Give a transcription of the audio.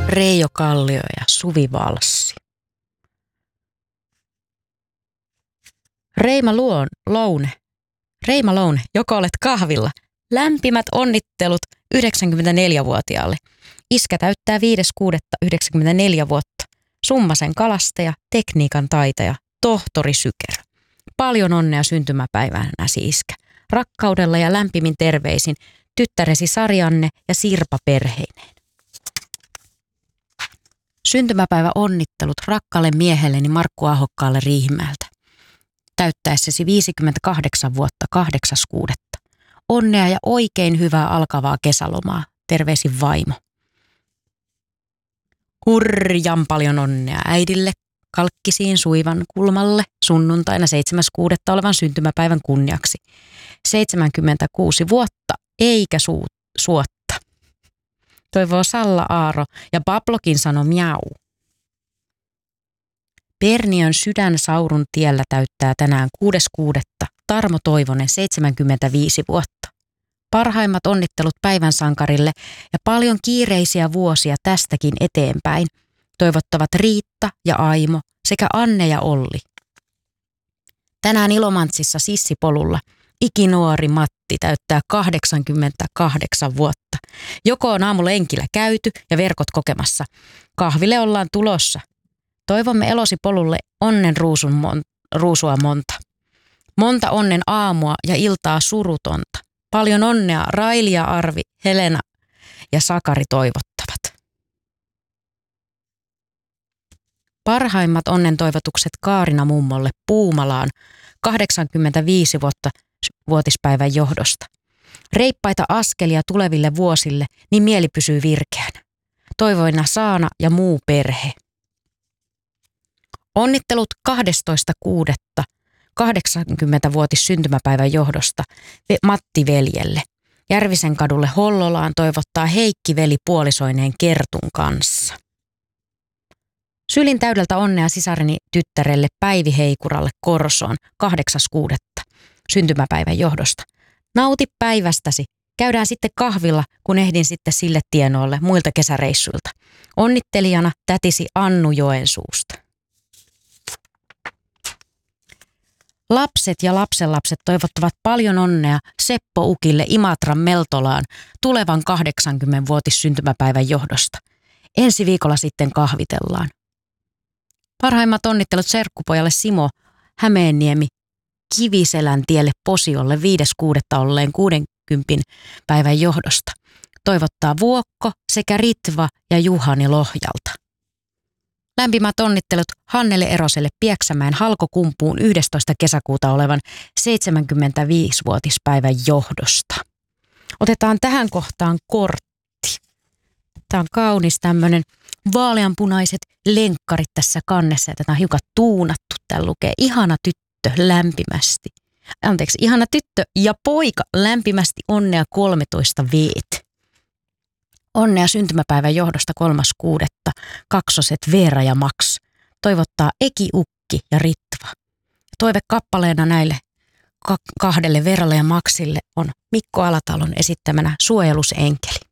Reijo Kallio ja Suvi Valssi. Reima Loune, joko olet kahvilla. Lämpimät onnittelut 94-vuotiaalle. Iskä täyttää 5.6.94 vuotta. Summasen kalastaja, tekniikan taitaja, tohtori Sykerä. Paljon onnea syntymäpäivänäsi, iskä. Rakkaudella ja lämpimin terveisin tyttäresi Sarjanne ja Sirpa perheineen. Syntymäpäivä onnittelut rakkaalle miehelleni Markku Ahokkaalle Riihimäeltä. Täyttäessäsi 58 vuotta 8.6. Onnea ja oikein hyvää alkavaa kesälomaa. Terveisin vaimo. Hurjan paljon onnea äidille Kalkkisiin Suivan kulmalle sunnuntaina 7.6. olevan syntymäpäivän kunniaksi. 76 vuotta eikä suotta. Toivoo Salla Aaro ja Pablokin sanoi miau. Perniön Sydänsaurun tiellä täyttää tänään 6.6. Tarmo Toivonen 75 vuotta. Parhaimmat onnittelut päivän sankarille ja paljon kiireisiä vuosia tästäkin eteenpäin. Toivottavat Riitta ja Aimo sekä Anne ja Olli. Tänään Ilomantsissa Sissipolulla ikinuori Matti täyttää 88 vuotta. Joko on aamulenkillä käyty ja verkot kokemassa. Kahville ollaan tulossa. Toivomme elosi polulle onnen ruusua monta. Monta onnen aamua ja iltaa surutonta. Paljon onnea Raili ja Arvi, Helena ja Sakari toivottavat. Parhaimmat onnen toivotukset Kaarina mummolle Puumalaan 85 vuotispäivän johdosta. Reippaita askelia tuleville vuosille, niin mieli pysyy virkeänä. Toivoina Saana ja muu perhe. Onnittelut 12.6. 80-vuotis syntymäpäivän johdosta Matti veljelle. Järvisen kadulle Hollolaan toivottaa Heikki veli puolisoineen Kertun kanssa. Sylin täydeltä onnea sisareni tyttärelle Päivi Heikuralle Korsoon 8.6. syntymäpäivän johdosta. Nauti päivästäsi. Käydään sitten kahvilla, kun ehdin sitten sille tienoille muilta kesäreissuilta. Onnittelijana tätisi Annu Joensuusta. Lapset ja lapsenlapset toivottavat paljon onnea Seppo Ukille Imatran Meltolaan tulevan 80-vuotis syntymäpäivän johdosta. Ensi viikolla sitten kahvitellaan. Parhaimmat onnittelut serkkupojalle Simo Hämeenniemi Kiviselän tielle Posiolle 5.6. olleen 60 päivän johdosta. Toivottaa Vuokko sekä Ritva ja Juhani Lohjalta. Lämpimät onnittelut Hannele Eroselle Pieksämäen Halkokumpuun 11. kesäkuuta olevan 75-vuotispäivän johdosta. Otetaan tähän kohtaan kortti. Tämä on kaunis tämmöinen vaaleanpunaiset lenkkarit tässä kannessa. Tätä on hiukan tuunattu. Täällä lukee ihana tyttö lämpimästi. Ihana tyttö ja poika lämpimästi onnea 13 veet. Onnea syntymäpäivän johdosta 3.6. Kaksoset Veera ja Max. Toivottaa Eki, Ukki ja Ritva. Toive kappaleena näille kahdelle Veeralle ja Maxille on Mikko Alatalon esittämänä Suojelusenkeli.